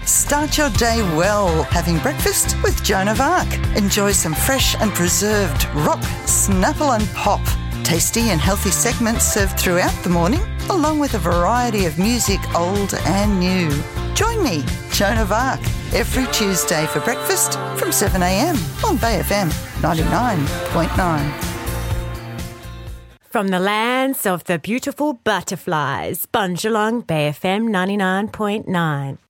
Start your day well, having breakfast with Joan of Arc. Enjoy some fresh and preserved rock, snapple and pop. Tasty and healthy segments served throughout the morning, along with a variety of music, old and new. Join me, Joan of Arc, every Tuesday for breakfast from 7 a.m. on Bay FM 99.9. From the lands of the beautiful butterflies, Bunjalong Bay FM 99.9.